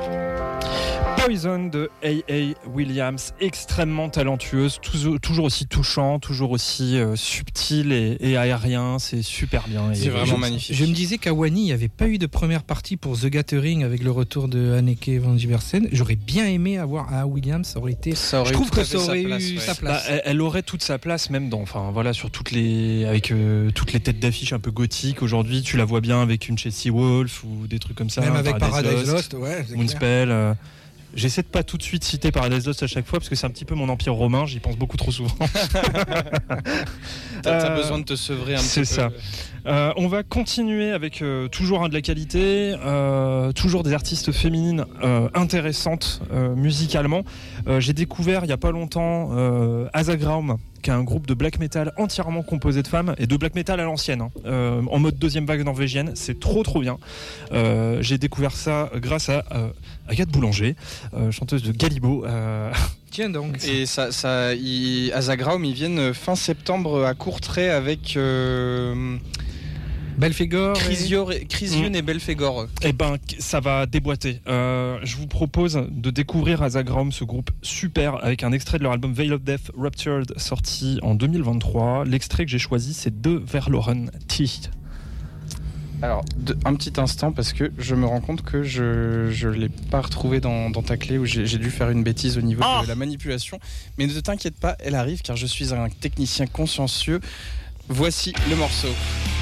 Poison de A.A. Williams, extrêmement talentueuse, toujours aussi touchant, toujours aussi subtil et aérien, c'est super bien. C'est vraiment magnifique. Je me disais qu'à Wani, il n'y avait pas eu de première partie pour The Gathering avec le retour de Anneke van Giersbergen. J'aurais bien aimé avoir A.A. Williams, ça aurait été. Je trouve que ça aurait eu sa place. Elle aurait toute sa place, même sur toutes les têtes d'affiche un peu gothiques. Aujourd'hui, tu la vois bien avec une Chelsea Wolfe ou des trucs comme ça. Même avec Paradise Lost, Moonspell. J'essaie de pas tout de suite citer Paradise Lost à chaque fois parce que c'est un petit peu mon empire romain, j'y pense beaucoup trop souvent. T'as besoin de te sevrer un petit peu. C'est ça. On va continuer avec toujours de la qualité, toujours des artistes féminines intéressantes musicalement. J'ai découvert il y a pas longtemps Azagraum, qui est un groupe de black metal entièrement composé de femmes et de black metal à l'ancienne, en mode deuxième vague norvégienne. C'est trop bien. J'ai découvert ça grâce à Agathe Boulanger, chanteuse de Galibo. Tiens donc. Et Azagraum, ils viennent fin septembre à Courtrai avec Belphégor, Chrysione et Belphégor. Eh ben, ça va déboîter. Je vous propose de découvrir Azagraum, ce groupe super, avec un extrait de leur album Veil of Death Ruptured, sorti en 2023. L'extrait que j'ai choisi, c'est de Verloren T. Alors, un petit instant, parce que je me rends compte que je l'ai pas retrouvé dans ta clé, où j'ai dû faire une bêtise au niveau de la manipulation. Mais ne t'inquiète pas, elle arrive, car je suis un technicien consciencieux. Voici le morceau.